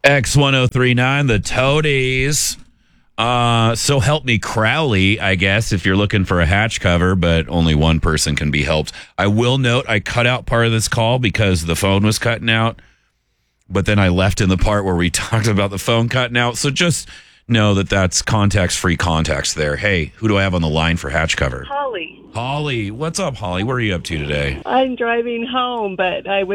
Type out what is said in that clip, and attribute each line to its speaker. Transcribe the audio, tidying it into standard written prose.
Speaker 1: X1039, the Toadies. So help me Crowley, I guess, if you're looking for a hatch cover, but only one person can be helped. I will note I cut out part of this call because the phone was cutting out, but then I left in the part where we talked about the phone cutting out. So just know that that's context-free context there. Hey, who do I have on the line for hatch cover?
Speaker 2: Holly.
Speaker 1: Holly. What's up, Holly? What are you up to today?
Speaker 2: I'm driving home, but I was